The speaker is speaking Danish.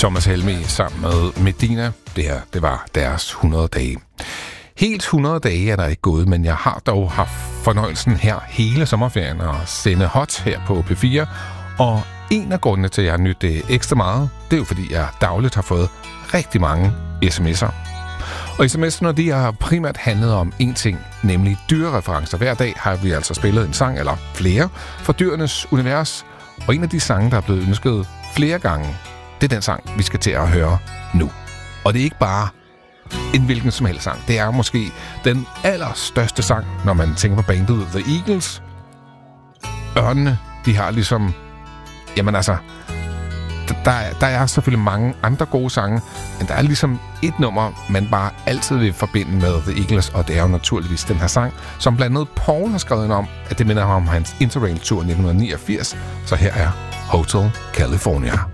Thomas Helmig sammen med Medina. Det her, det var deres 100 dage. Helt 100 dage er der ikke gået, men jeg har dog haft fornøjelsen her hele sommerferien at sende Hot her på P4. Og en af grundene til, at jeg har nydt det ekstra meget, det er jo fordi, jeg dagligt har fået rigtig mange sms'er. Og sms'erne, de har primært handlet om én ting, nemlig dyrereferencer. Hver dag har vi altså spillet en sang, eller flere, fra dyrenes univers. Og en af de sange, der er blevet ønsket flere gange, det er den sang, vi skal til at høre nu. Og det er ikke bare en hvilken som helst sang. Det er måske den allerstørste sang, når man tænker på bandet The Eagles. Ørnene, de har ligesom... Jamen altså... Der er selvfølgelig mange andre gode sange, men der er ligesom et nummer, man bare altid vil forbinde med The Eagles, og det er jo naturligvis den her sang, som blandt andet Paul har skrevet om, at det minder ham om hans Interrail-tur 1989. Så her er Hotel California.